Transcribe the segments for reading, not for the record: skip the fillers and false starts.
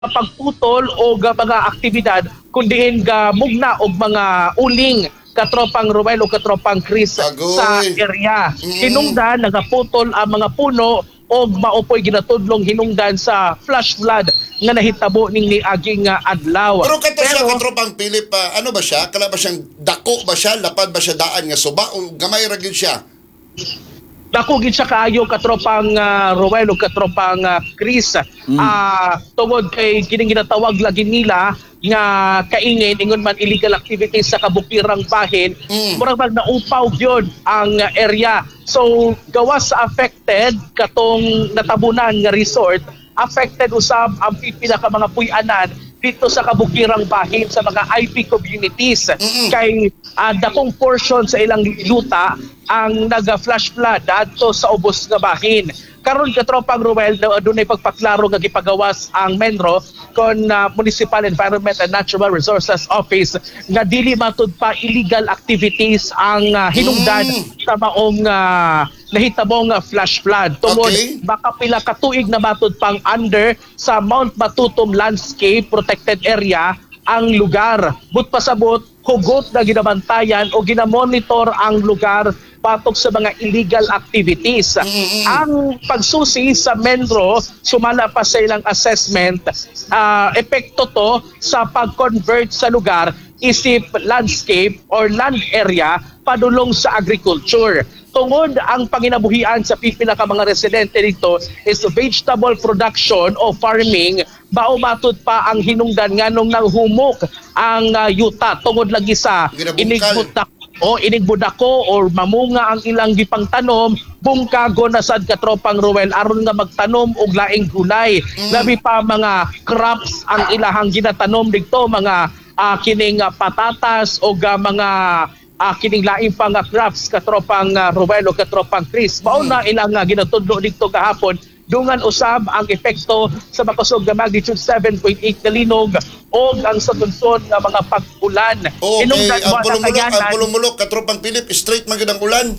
pagputol o mga aktibidad kundiin ga mugna og mga uling katropang Ruel o katropang Chris sa area. Hinungdan nagaputol ang mga puno o maopoy ginatudlong hinungdan sa flash flood nga nahitabo ning niaging adlaw. Pero kato siya katropang Philip, ano ba siya? Kala ba siyang dako ba siya? Lapad ba siya daan nga suba o gamay ra gyud siya? Dako gid siya kaayo katropang Ruel o katropang Chris. Tungod kay kining ginatawag lagi nila nga kaingin ingon man illegal activities sa kabukirang bahin, murag naupaw gyud ang area. So gawas sa affected katong natabunan nga resort, affected usab ang pipila ka mga puy-anan dito sa kabukirang bahin sa mga IP communities. Kay dakong portion sa ilang yuta ang naga-flash flood adto sa ubos nga bahin. Karon katropang Ruel, dunay pagpaklaro nga gipagawas ang Menro kon Municipal Environment and Natural Resources Office nga dili matud pa illegal activities ang hinungdan sa maong nahitabong flash flood. Tungod baka pila ka tuig na matud pang under sa Mount Matutom Landscape Protected Area ang lugar. But pasabot, hugot na ginabantayan o ginamonitor ang lugar patok sa mga illegal activities. Ang pagsusi sa Menro, sumala pa sa ilang assessment, epekto to sa pag-convert sa lugar isip landscape or land area padulong sa agriculture. Tungod ang panginabuhian sa pipila ka mga residente dito is vegetable production o farming, matod pa ang hinungdan nganong nang humok ang yuta tungod lagi sa inigbudako or mamunga ang ilang gipang tanom, bungkago na sad katropang Ruel aron nga magtanom og laing gulay. Labi pa mga crops ang ilahang ginatanom dito, mga kining patatas o mga kining laing pang crops katropang Ruel o katropang Chris. Mao na ilang ginatudlo dito kahapon. Dungan usab ang epekto sa makasog na magnitude 7.8 na linog o ang sa tunsod nga mga pag-ulan. Ang pulumulok katropang Philip, straight magandang ulan.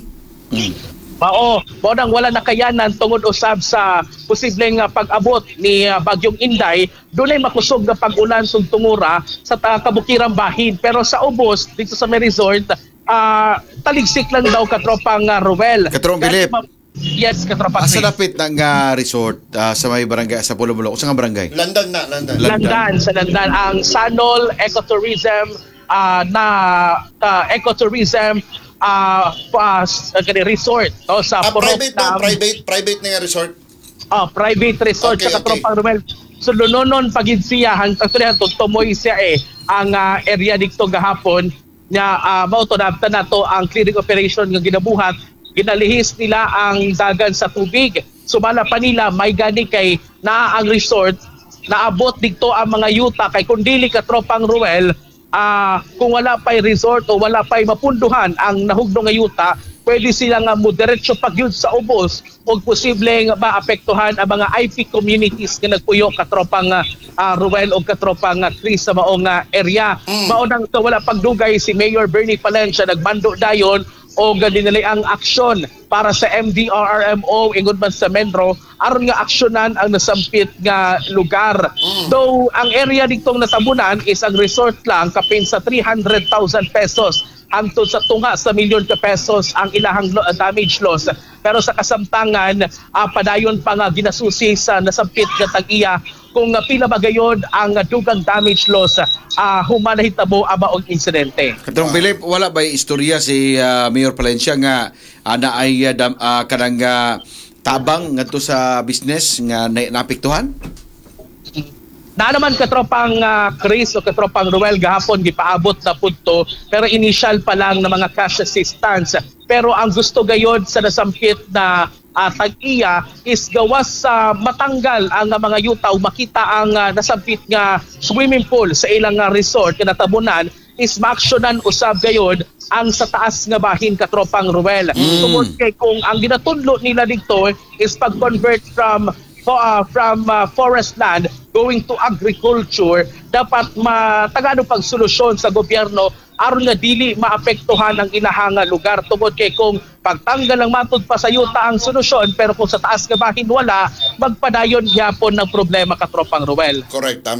Mao nang wala nakayanan tungod usab sa posibleng pag-abot ni Bagyong Inday, dunay makusog na pag-ulan tungura sa kabukirang bahin. Pero sa ubos dito sa may resort, taligsik lang daw katropang Ruel. Katropang Philip. Yes, katropang. Sa lapit ng resort sa may barangay sa Pulumulok, sa nga barangay? Landan. Sa Landan ang Sanol Ecotourism ecotourism resort sa private na resort. Private resort sa katropang Ruel. So lunonon pagid siya hangtod tumoy siya ang area dito gahapon nya mao to nato ang clearing operation nga ginabuhat. Ginalihis nila ang dagan sa tubig. Sumala pa nila may gani kay naa ang resort, naabot dito ang mga yuta kay kung dili katropang Ruel, kung wala pa'y resort o wala pa'y mapunduhan ang nahugno nga yuta, pwede silang moderetso pagyud sa ubos o posibleng maapektuhan ang mga IP communities nga nagpuyo katropang Ruel o katropang Chris sa maong area. Maunang wala pagdugay si Mayor Bernie Palencia nagmando dayon o gadinali ang aksyon para sa MDRRMO ingon man sa Menro aron nga aksyonan ang nasampit nga lugar. Though ang area ditong natabunan is ang resort lang kapin sa 300,000 pesos hangtod sa tunga sa milyon ka pesos ang ilahang damage loss. Pero sa kasamtangan, padayon pa nga ginasusi sa nasampit nga tag-iya kung pila ba gayon ang dugang damage loss human nahitabo maong insidente. Katong Philip, wala ba istorya si Mayor Palencia nga ana ay kanang tabang ngadto sa business nga naapektuhan? Na naman katropang Chris o katropang Ruel gahapon gipaabot na punto pero initial pa lang na mga cash assistance. Pero ang gusto gayod sa nasampit na tag-iya is gawas sa matanggal ang mga yuta o makita ang nasampit nga swimming pool sa ilang resort na natabunan is maaksyonan usab gayod ang sa taas nga bahin katropang Ruel. Tungod kay kung ang ginatudlo nila dito is pag-convert from forest land going to agriculture, dapat matagano pag solusyon sa gobyerno aron nga dili maapektuhan ang ilahang lugar. Tungod kay kung pagtanggal ng matod pa sa yuta ang solusyon, pero kung sa taas nga bahin wala, magpadayon gyapon ng problema, Katropang Ruel. Correct.